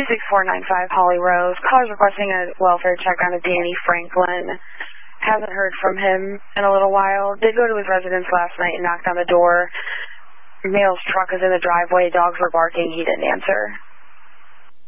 26495 Holly Rose. Caller's requesting a welfare check on a Danny Franklin. Hasn't heard from him in a little while. Did go to his residence last night and knocked on the door. Male's truck is in the driveway. Dogs were barking. He didn't answer.